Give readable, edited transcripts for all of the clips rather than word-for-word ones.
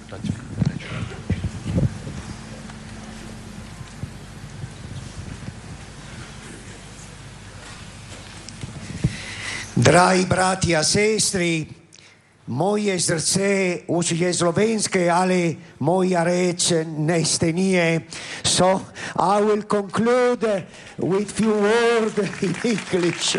Drahí bratia a sestry, moje srdce už je slovenské, ale moja reč nestenie. So I will conclude with few words in English.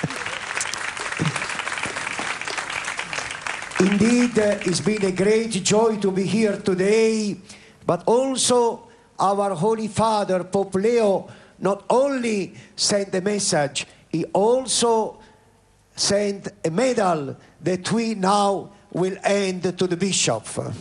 Indeed, it's been a great joy to be here today, but also our Holy Father, Pope Leo, not only sent a message, he also sent a medal that we now will hand to the bishop.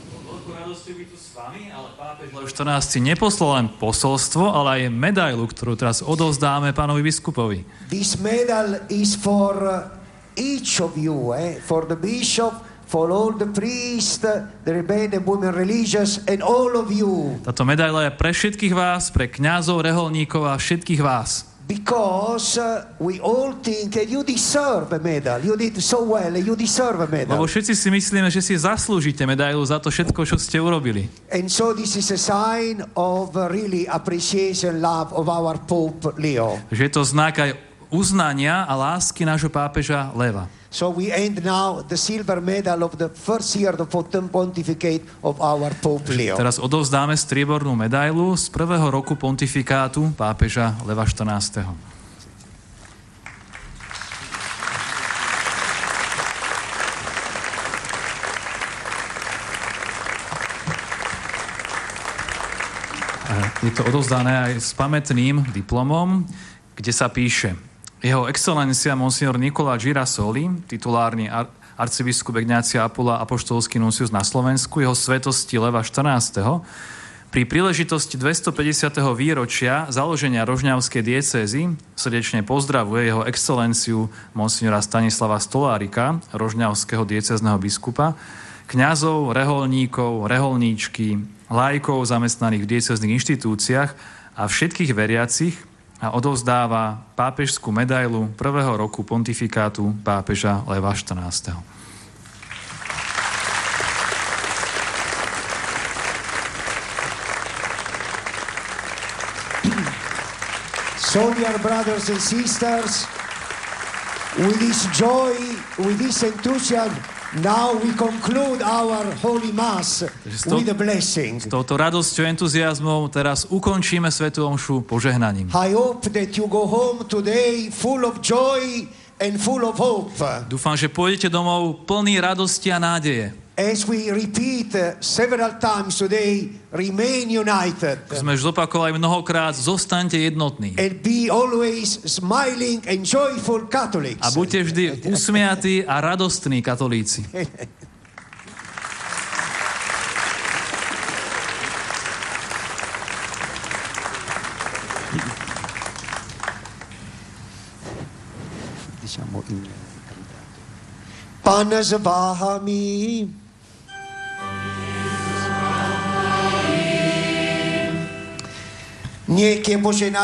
Ale pápež Leo XIV neposlal len posolstvo, ale aj medailu, ktorú teraz odovzdáme pánovi biskupovi. This medal is for each of you, for the bishop, for all the priests, the rebellion and women religious, and all of you. Táto medaila je pre všetkých vás, pre kňazov, reholníkov a všetkých vás. Because we all think that you deserve a medal. You did so well, you deserve a medal. Lebo všetci si myslíme, že si zaslúžite medailu za to všetko, čo ste urobili. And so this is a sign of really appreciation, love of our Pope Leo. Že je to znak aj uznania a lásky nášho pápeža Leva. So we end now the silver medal of the first year of the pontificate of our Pope Leo. Teraz odovzdáme striebornú medailu z prvého roku pontifikátu pápeža Leva XIV. Je to odovzdané aj s pamätným diplomom, kde sa píše: Jeho excelencia monsignor Nicola Girasoli, titulárny arcibiskup Ignácia Apula, apoštolský nuncius na Slovensku, jeho svetosti Leva XIV, pri príležitosti 250. výročia založenia Rožňavskej diecézy srdečne pozdravuje jeho excelenciu monsignora Stanislava Stolárika, rožňavského diecézneho biskupa, kňazov, reholníkov, reholníčky, laikov zamestnaných v diecéznych inštitúciách a všetkých veriacich, a odovzdáva pápežskú medailu prvého roku pontifikátu pápeža Leva XIV. So, dear brothers and sisters, with this joy, with this enthusiasm, now we conclude our Holy Mass with a blessing. S touto radosťou, entuziasmom teraz ukončíme svätú omšu požehnaním. I hope that you go home today full of joy and full of hope. Dúfam, že pôjdete domov plný radosti a nádeje. As we repeat several times today, remain united. Sme už zopakovali mnohokrát, zostaňte jednotní. And be always smiling and joyful Catholics. A buďte vždy usmiatí a radostní katolíci. Pane z váhami, niech je požehnaný